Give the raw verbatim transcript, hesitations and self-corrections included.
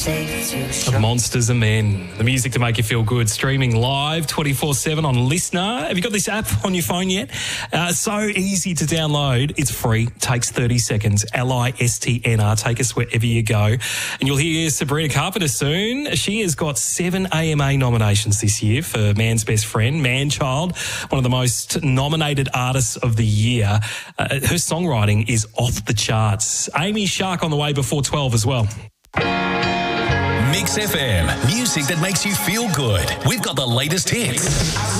Of Monsters and Men, the music to make you feel good, streaming live twenty-four seven on Listener. Have you got this app on your phone yet? Uh, so easy to download. It's free, takes thirty seconds. L I S T N R. Take us wherever you go. And you'll hear Sabrina Carpenter soon. She has got seven A M A nominations this year for Man's Best Friend, Man-Child, one of the most nominated artists of the year. Uh, her songwriting is off the charts. Amy Shark on the way before twelve as well. Mix F M, music that makes you feel good. We've got the latest hits.